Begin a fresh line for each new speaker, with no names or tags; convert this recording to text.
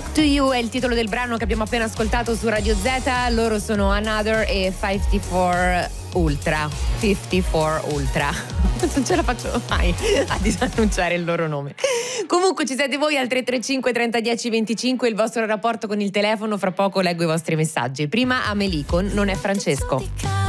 Talk to You è il titolo del brano che abbiamo appena ascoltato su Radio Z. Loro sono Another e 54 Ultra. 54 Ultra. Non ce la faccio mai a disannunciare il loro nome. Comunque ci siete voi al 335 30 10 25, il vostro rapporto con il telefono. Fra poco leggo i vostri messaggi. Prima Amelie con Non è Francesco.